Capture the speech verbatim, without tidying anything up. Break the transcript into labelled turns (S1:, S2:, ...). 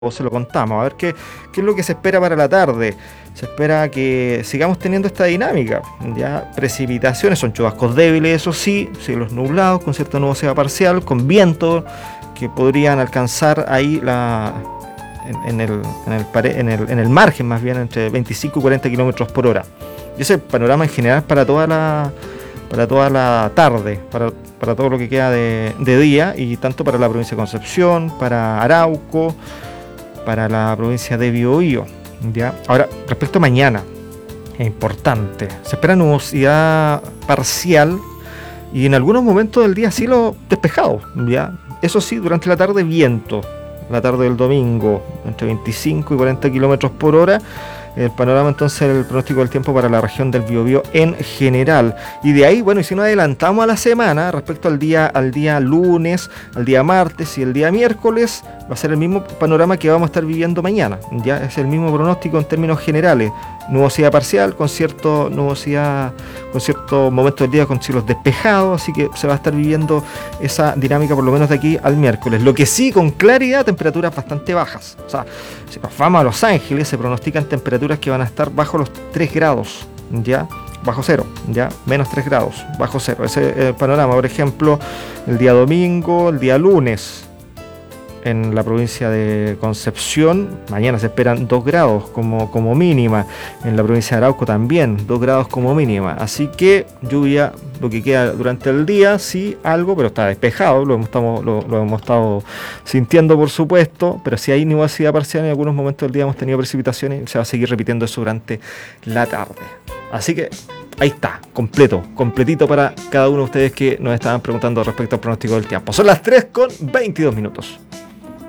S1: se lo contamos, a ver qué, qué es lo que se espera para la tarde. Se espera que sigamos teniendo esta dinámica, ya precipitaciones, son chubascos débiles, eso sí, cielos nublados, con cierta nubosidad parcial, con viento, que podrían alcanzar ahí la, en, en, el, en, el, pare, en, el, en el margen más bien, entre veinticinco y cuarenta kilómetros por hora. Y ese es el panorama en general para toda la, para toda la tarde, para, para todo lo que queda de, de día, y tanto para la provincia de Concepción, para Arauco, para la provincia de Biobío, ¿ya? Ahora, respecto a mañana, es importante, se espera nubosidad parcial y en algunos momentos del día cielo despejado, ¿ya? Eso sí, durante la tarde viento, la tarde del domingo, entre veinticinco y cuarenta kilómetros por hora. El panorama entonces, el pronóstico del tiempo para la región del Biobío en general. Y de ahí, bueno, y si nos adelantamos a la semana, respecto al día, al día lunes, al día martes y el día miércoles, va a ser el mismo panorama que vamos a estar viviendo mañana. Ya es el mismo pronóstico en términos generales. Nubosidad parcial, con cierto nubosidad, con cierto momento del día con cielos despejados, así que se va a estar viviendo esa dinámica por lo menos de aquí al miércoles. Lo que sí, con claridad, temperaturas bastante bajas. O sea, si nos vamos a Los Ángeles, se pronostican temperaturas que van a estar bajo los tres grados, ya, bajo cero, ya, menos tres grados, bajo cero. Ese es el panorama. Por ejemplo, el día domingo, el día lunes, en la provincia de Concepción, mañana se esperan dos grados como, como mínima. En la provincia de Arauco también, dos grados como mínima. Así que lluvia, lo que queda durante el día, sí, algo, pero está despejado, lo hemos, estamos, lo, lo hemos estado sintiendo, por supuesto, pero sí hay nubosidad parcial, en algunos momentos del día hemos tenido precipitaciones y se va a seguir repitiendo eso durante la tarde. Así que ahí está, completo, completito para cada uno de ustedes que nos estaban preguntando respecto al pronóstico del tiempo. Son las tres con veintidós minutos.